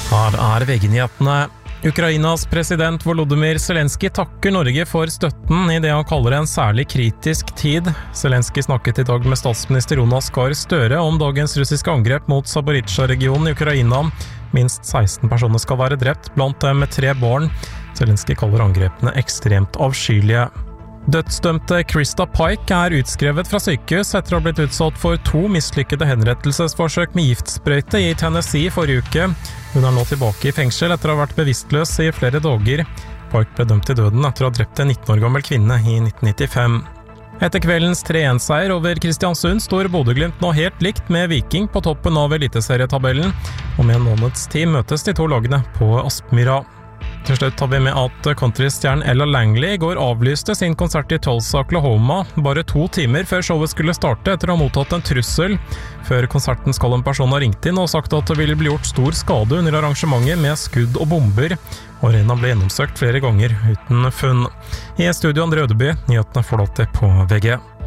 Her VG-nyhetene. Ukrainas president Volodymyr Zelensky takker Norge for støtten i det han kaller en særlig kritisk tid. Zelensky snakket i dag med statsminister Jonas Gahr Støre om dagens russiske angrep mot Zaporizjzja-regionen i Ukraina. Minst 16 personer skal være drept, blant dem med 3 barn. Zelensky kaller angrepene ekstremt avskyelige. Dødsdømte Krista Pike er utskrevet fra sykehus etter å ha blitt utsatt for 2 mislykkede henrettelsesforsøk med giftsprøyte i Tennessee forrige uke. Hun er nå tilbake i fengsel etter å ha vært bevisstløs i flere dager. Pike ble dømt til døden etter å ha drept en 19 år gammel kvinne i 1995. Etter kveldens 3-1-seier over Kristiansund står Bodø/Glimt nå helt likt med Viking på toppen av eliteserietabellen, og med en måneds tid møtes de 2 lagene på Aspmyra. Til slutt tar vi med at countrystjernen Ella Langley i går avlyste sin konsert i Tulsa, Oklahoma, bare 2 timer før showet skulle starte etter å ha mottatt en trussel. Før konserten skal en person ha ringt inn og sagt at det ville bli gjort stor skade under arrangementet med skudd og bomber. Arenaen ble gjennomsøkt flere ganger uten funn. I studio André Ødeby, nyhetene får du alltid på VG.